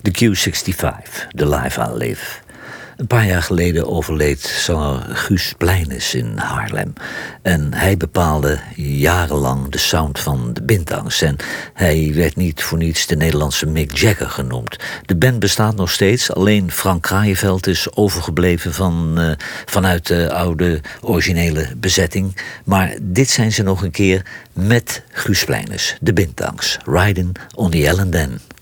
De Q65, The Life I Live. Een paar jaar geleden overleed zanger Guus Pleynes in Haarlem. En hij bepaalde jarenlang de sound van de Bintangs. En hij werd niet voor niets de Nederlandse Mick Jagger genoemd. De band bestaat nog steeds, alleen Frank Kraaienveld is overgebleven vanuit de oude originele bezetting. Maar dit zijn ze nog een keer met Guus Pleynes, de Bintangs. Riding on the Ellen Den.